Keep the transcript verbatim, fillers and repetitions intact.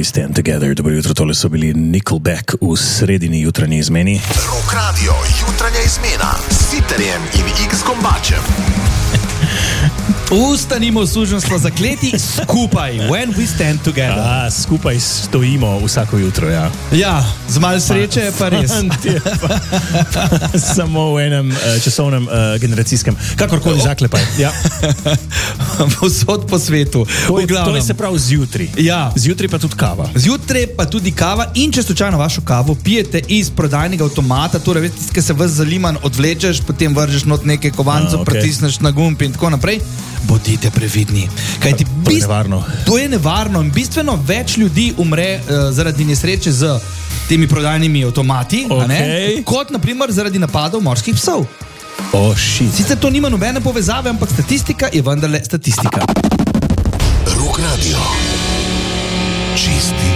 We Stand Together. Dobro jutro, tole so bili Nickelback v sredini jutranje izmeni. Rock Radio, jutranja izmena s Sitterjem in X Gombačem. Ustanimo suženstvo zakleti skupaj, when we stand together. A, skupaj stojimo vsako jutro, ja. Ja, z malo sreče je pa res. Pa, pa, samo v enem uh, časovnem uh, generacijskem. Kakorkoli zaklepaj. Ja. Vsod po svetu. To je, to je se prav zjutraj. Ja. Zjutraj pa tudi kava. Zjutraj pa tudi kava in če slučajno vašo kavo pijete iz prodajnega avtomata, torej veste, ki se vas zaliman odvlečeš, potem vržeš not nekaj kovancov, okay. pritisneš na gumb in tako naprej, bodite previdni. Kajti to bist... je nevarno. To je nevarno in bistveno več ljudi umre uh, zaradi nesreče z temi prodajnimi avtomati, okay. a ne? Kot na primer zaradi napadov morskih psov. Oh, shit. Sicer to nima nobene povezave, ampak statistika je vendarle statistika. Rock Radio. Čisti